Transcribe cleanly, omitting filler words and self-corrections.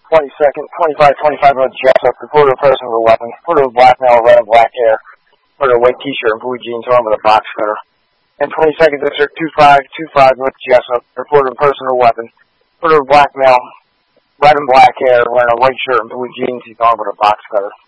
22nd, 25 road Jessup, reported a person with a weapon, reported with black male, red and black hair, reported a white t-shirt and blue jeans, armed with a box cutter. And 22nd District, 2525 North Jessup, reported a person with a weapon, reported with black male, red and black hair, wearing a white shirt and blue jeans, he's armed with a box cutter.